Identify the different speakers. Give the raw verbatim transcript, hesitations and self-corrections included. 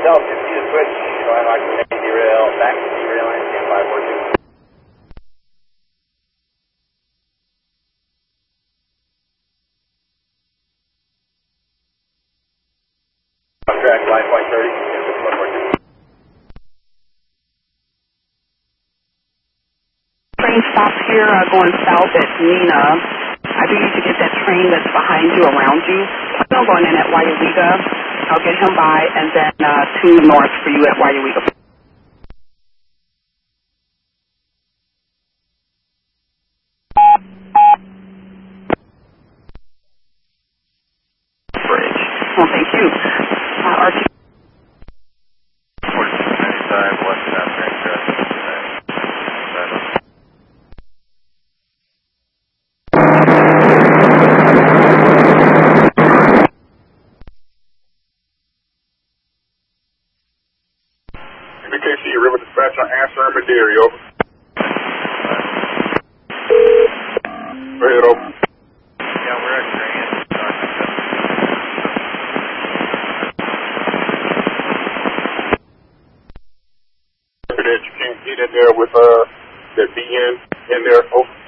Speaker 1: Delta, see the switch, going like the main derail, back to derail, and stand by working. On track, line point thirty, one more two.
Speaker 2: Train stops here uh, going south at Nina. I do need to get that train that's behind you, around you. I'm going in at Waiawega. I'll get him by, and then uh, two north for you at Waiawega. Bridge. Well, thank you. Uh, R T
Speaker 3: forty-six ninety-five, west South Train traffic.
Speaker 4: B K C River Dispatch on answer in Madeira, over. Go ahead, over.
Speaker 3: Yeah, we're at Grand.
Speaker 4: That you can't get in there with uh that B N in there, over.